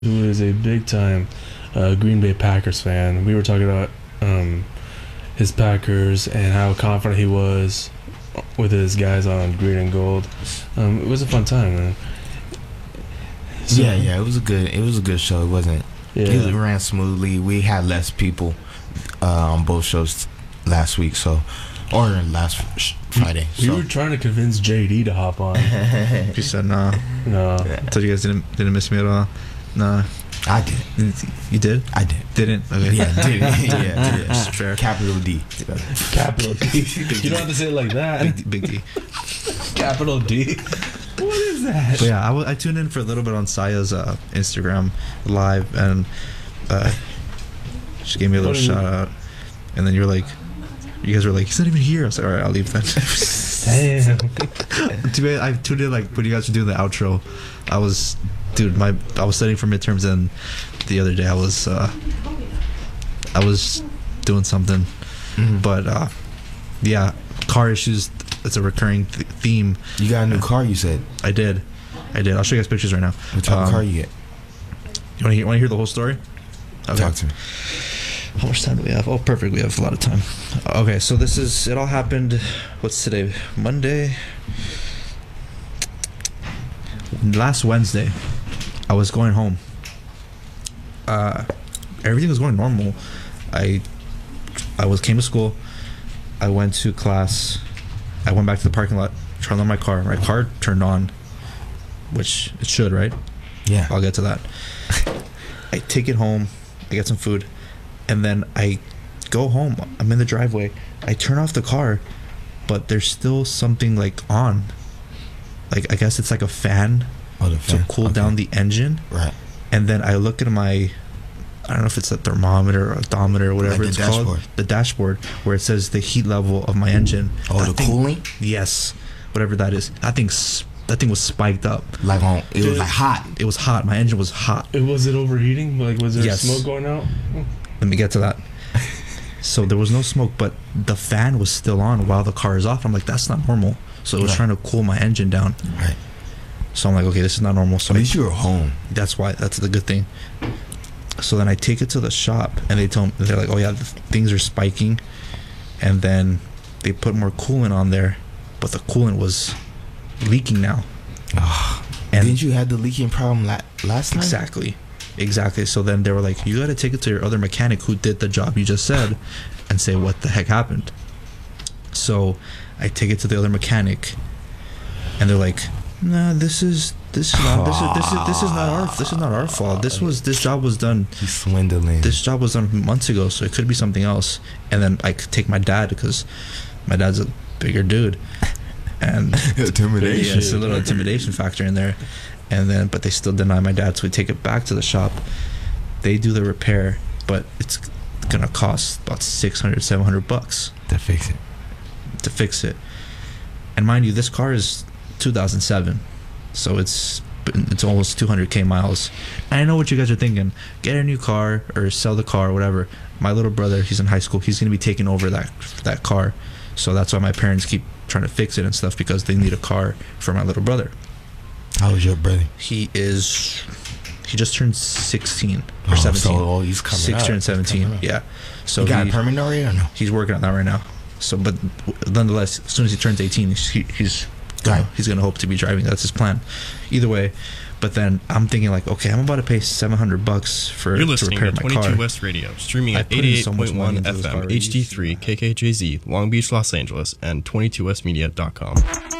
who is a big time Green Bay Packers fan. We were talking about his Packers and how confident he was with his guys on green and gold. It was a fun time, man. So, yeah, it was a good show. It wasn't. Yeah. It ran smoothly. We had less people on both shows last week, or last Friday. We were trying to convince JD to hop on. He said no. No. I thought you guys didn't miss me at all. No. I did. You did? I did. Didn't? Okay. Yeah, did. Yeah. Fair. Capital D. Capital D. You don't have to say it like that. Big D. Capital D. What is that? But yeah, I tuned in for a little bit on Saya's Instagram live, and she gave me a little shout out, and then you guys were like, he's not even here. I was like, all right, I'll leave then. Damn. I tuned in like when you guys were doing the outro. I was studying for midterms, and the other day I was doing something, but yeah, car issues. It's a recurring theme. You got a new car, you said? I did. I'll show you guys pictures right now. What type of car you get? You want to hear the whole story? Okay. Talk to me. How much time do we have? Oh, perfect. We have a lot of time. Okay, so it all happened, what's today? Monday? Last Wednesday, I was going home. Everything was going normal. I came to school. I went to class. I went back to the parking lot, turned on my car. My car turned on, which it should, right? Yeah. I'll get to that. I take it home. I get some food. And then I go home. I'm in the driveway. I turn off the car, but there's still something like on. Like, I guess it's like a fan to cool down the engine. Right. And then I look at I don't know if it's a thermometer or odometer or whatever it's called. The dashboard, where it says the heat level of my engine. Oh, the cooling? Yes. Whatever that is. That thing was spiked up. It was like hot. It was hot. My engine was hot. Was it overheating? Like, was there smoke going out? Let me get to that. So there was no smoke, but the fan was still on while the car is off. I'm like, that's not normal. So it was trying to cool my engine down. Right. So I'm like, okay, this is not normal. So at least you were home. That's the good thing. So then I take it to the shop, and they're like, oh yeah, things are spiking. And then they put more coolant on there, but the coolant was leaking now. And didn't you have the leaking problem last time? Exactly. So then they were like, you got to take it to your other mechanic who did the job you just said and say what the heck happened. So I take it to the other mechanic, and they're like, nah, this is not our fault. This job was done. He's swindling. This job was done months ago, so it could be something else. And then I could take my dad, because my dad's a bigger dude, and intimidation. Yeah, it's a little intimidation factor in there. And then, but they still deny my dad, so we take it back to the shop. They do the repair, but it's gonna cost about $600-700 to fix it. And mind you, this car is 2007, so it's almost 200k miles. And I know what you guys are thinking: get a new car or sell the car or whatever. My little brother, he's in high school. He's gonna be taking over that car, so that's why my parents keep trying to fix it and stuff, because they need a car for my little brother. How old is your brother? He just turned 16 or 17. So he's coming 16 and 17. Yeah. So he got a permit already or no? He's working on that right now. So, but nonetheless, as soon as he turns 18, he's gonna hope to be driving. That's his plan. Either way, but then I'm thinking like, okay, I'm about to pay $700 for You're listening to repair to my 22 car. West Radio, streaming at 88.1 FM, HD3, KKJZ, Long Beach, Los Angeles, and 22westmedia.com.